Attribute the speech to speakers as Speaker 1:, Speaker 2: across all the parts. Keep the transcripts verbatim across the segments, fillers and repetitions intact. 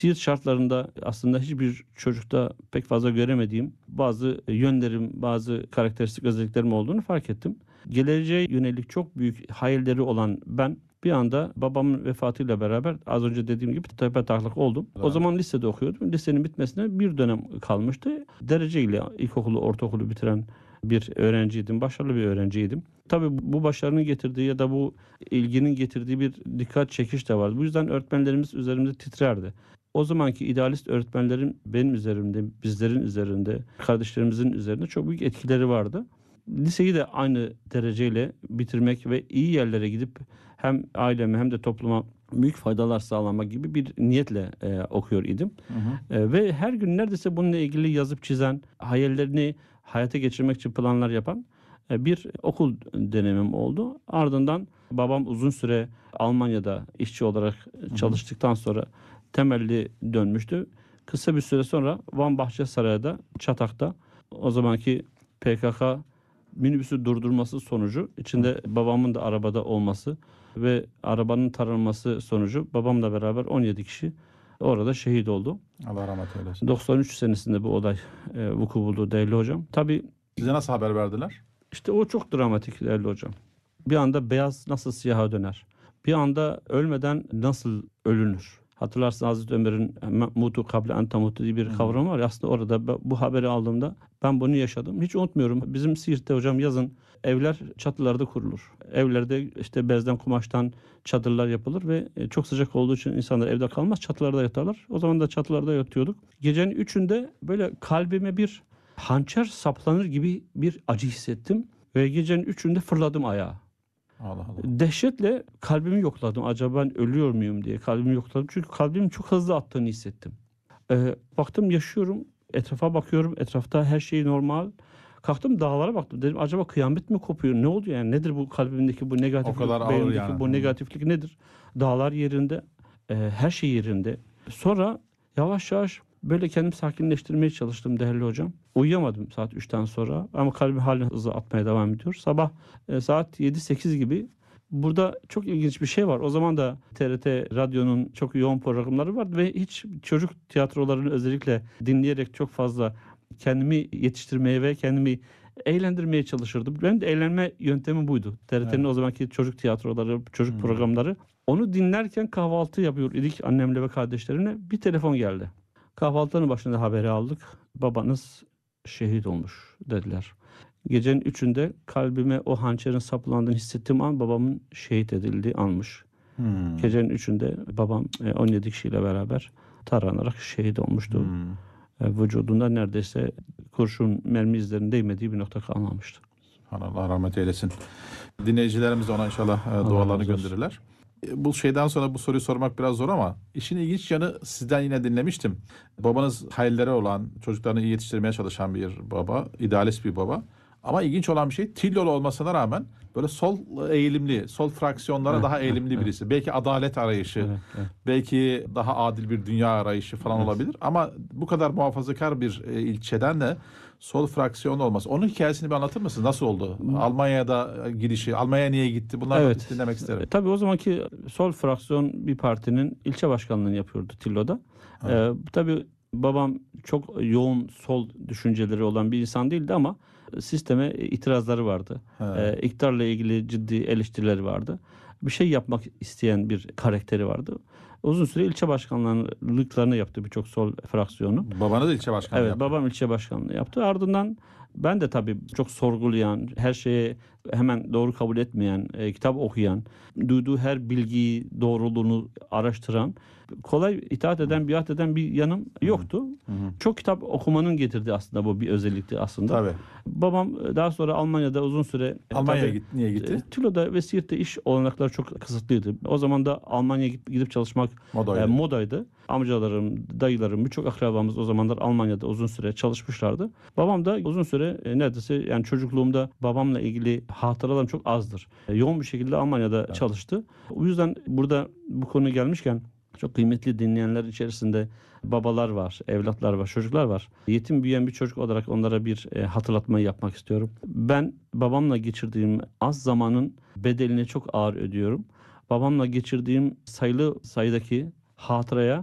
Speaker 1: Siirt şartlarında aslında hiçbir çocukta pek fazla göremediğim bazı yönlerim, bazı karakteristik özelliklerim olduğunu fark ettim. Geleceğe yönelik çok büyük hayalleri olan ben bir anda babamın vefatıyla beraber az önce dediğim gibi tepetaklak oldum. O zaman lisede okuyordum. Lisenin bitmesine bir dönem kalmıştı. Dereceyle ilkokulu, ortaokulu bitiren bir öğrenciydim. Başarılı bir öğrenciydim. Tabii bu başarının getirdiği ya da bu ilginin getirdiği bir dikkat çekiş de vardı. Bu yüzden öğretmenlerimiz üzerimde titrerdi. O zamanki idealist öğretmenlerin benim üzerimde, bizlerin üzerinde, kardeşlerimizin üzerinde çok büyük etkileri vardı. Liseyi de aynı dereceyle bitirmek ve iyi yerlere gidip hem aileme hem de topluma büyük faydalar sağlamak gibi bir niyetle e, okuyor idim.
Speaker 2: Hı hı.
Speaker 1: E, ve her gün neredeyse bununla ilgili yazıp çizen, hayallerini hayata geçirmek için planlar yapan e, bir okul dönemim oldu. Ardından babam uzun süre Almanya'da işçi olarak çalıştıktan sonra temelli dönmüştü. Kısa bir süre sonra Van Bahçesaray'da, Çatak'ta o zamanki P K K minibüsü durdurması sonucu içinde babamın da arabada olması ve arabanın taranması sonucu babamla beraber on yedi kişi orada şehit oldu.
Speaker 2: Allah rahmet eylesin.
Speaker 1: doksan üç senesinde bu olay e, vuku buldu değerli hocam. Tabii
Speaker 2: Size nasıl haber verdiler?
Speaker 1: işte o çok dramatik değerli hocam. Bir anda beyaz nasıl siyaha döner? Bir anda ölmeden nasıl ölünür? Hatırlarsın Hazreti Ömer'in mutu kable en tamutu diye bir kavram var. Aslında orada bu haberi aldığımda ben bunu yaşadım. Hiç unutmuyorum. Bizim Siirt'te hocam yazın evler çatılarda kurulur. Evlerde işte bezden kumaştan çadırlar yapılır ve çok sıcak olduğu için insanlar evde kalmaz, çatılarda yatarlar. O zaman da çatılarda yatıyorduk. Gecenin üçünde böyle kalbime bir hançer saplanır gibi bir acı hissettim ve gecenin üçünde fırladım ayağa.
Speaker 2: Allah Allah.
Speaker 1: Dehşetle kalbimi yokladım. Acaba ben ölüyor muyum diye kalbimi yokladım. Çünkü kalbimin çok hızlı attığını hissettim. Ee, baktım yaşıyorum. Etrafa bakıyorum. Etrafta her şey normal. Kalktım dağlara baktım. Dedim acaba kıyamet mi kopuyor? Ne oldu yani? Nedir bu kalbimdeki bu negatiflik?
Speaker 2: O kadar ağır
Speaker 1: Beynimdeki
Speaker 2: yani.
Speaker 1: bu negatiflik nedir? Dağlar yerinde. e, her şey yerinde. Sonra yavaş yavaş böyle kendimi sakinleştirmeye çalıştım değerli hocam. Uyuyamadım saat üçten sonra ama kalbim halen hızlı atmaya devam ediyor. Sabah e, saat yedi sekiz gibi burada çok ilginç bir şey var. O zaman da T R T Radyo'nun çok yoğun programları vardı ve hiç çocuk tiyatrolarını özellikle dinleyerek çok fazla kendimi yetiştirmeye ve kendimi eğlendirmeye çalışırdım. Benim de eğlenme yöntemi buydu. T R T'nin
Speaker 2: Evet.
Speaker 1: o zamanki çocuk tiyatroları, çocuk
Speaker 2: Hmm.
Speaker 1: programları. Onu dinlerken kahvaltı yapıyor idik annemle ve kardeşlerine. Bir telefon geldi. Kahvaltının başında haberi aldık. Babanız şehit olmuş dediler. Gecenin üçünde kalbime o hançerin saplandığını hissettiğim an babamın şehit edildiği anmış.
Speaker 2: Hmm.
Speaker 1: Gecenin üçünde babam e, on yedi kişiyle beraber taranarak şehit olmuştu.
Speaker 2: Hmm.
Speaker 1: E, Vücudunda neredeyse kurşun mermi izlerinin değmediği bir nokta kalmamıştı.
Speaker 2: Allah rahmet eylesin. Dinleyicilerimiz ona inşallah e,
Speaker 1: Allah
Speaker 2: dualarını
Speaker 1: razı olsun.
Speaker 2: gönderirler. E, Bu şeyden sonra bu soruyu sormak biraz zor ama işin ilginç yanı sizden yine dinlemiştim. Babanız hayalleri olan, çocuklarını iyi yetiştirmeye çalışan bir baba, idealist bir baba. Ama ilginç olan bir şey Tillolu olmasına rağmen böyle sol eğilimli, sol fraksiyonlara
Speaker 1: Evet,
Speaker 2: daha
Speaker 1: evet,
Speaker 2: eğilimli
Speaker 1: evet.
Speaker 2: birisi. Belki adalet arayışı,
Speaker 1: Evet, evet.
Speaker 2: belki daha adil bir dünya arayışı falan
Speaker 1: Evet.
Speaker 2: olabilir. Ama bu kadar muhafazakar bir e, ilçeden de sol fraksiyonlu olması. Onun hikayesini bir anlatır mısın? Nasıl oldu? Almanya'da gidişi, Almanya'ya niye gitti? Bunları
Speaker 1: Evet.
Speaker 2: dinlemek isterim.
Speaker 1: E, Tabii o zamanki sol fraksiyon bir partinin ilçe başkanlığını yapıyordu Tillo'da. E, tabii babam çok yoğun sol düşünceleri olan bir insan değildi ama sisteme itirazları vardı. E, iktidarla ilgili ciddi eleştirileri vardı. Bir şey yapmak isteyen bir karakteri vardı. Uzun süre ilçe başkanlıklarını yaptı birçok sol fraksiyonu.
Speaker 2: Babanız ilçe başkanı
Speaker 1: Evet,
Speaker 2: yaptı.
Speaker 1: babam ilçe başkanlığı yaptı. Ardından ben de tabii çok sorgulayan, her şeye hemen doğru kabul etmeyen, e, kitap okuyan, duyduğu her bilgiyi, doğruluğunu araştıran, kolay itaat eden, biat eden bir yanım yoktu. Çok kitap okumanın getirdiği aslında bu bir özellikti aslında.
Speaker 2: Tabii.
Speaker 1: Babam daha sonra Almanya'da uzun süre
Speaker 2: Almanya'ya
Speaker 1: tabii,
Speaker 2: gitti. Niye gitti?
Speaker 1: e, Tülo'da ve Siirt'te iş olanakları çok kısıtlıydı. O zaman da Almanya'ya gidip, gidip çalışmak
Speaker 2: Modaydı.
Speaker 1: e, modaydı. Amcalarım, dayılarım, birçok akrabamız o zamanlar Almanya'da uzun süre çalışmışlardı. Babam da uzun süre e, neredeyse yani çocukluğumda babamla ilgili hatıralarım çok azdır. E, yoğun bir şekilde Almanya'da çalıştı. O yüzden burada bu konu gelmişken çok kıymetli dinleyenler içerisinde babalar var, evlatlar var, çocuklar var. Yetim büyüyen bir çocuk olarak onlara bir e, hatırlatma yapmak istiyorum. Ben babamla geçirdiğim az zamanın bedelini çok ağır ödüyorum. Babamla geçirdiğim sayılı sayıdaki hatıraya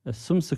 Speaker 1: sımsıkı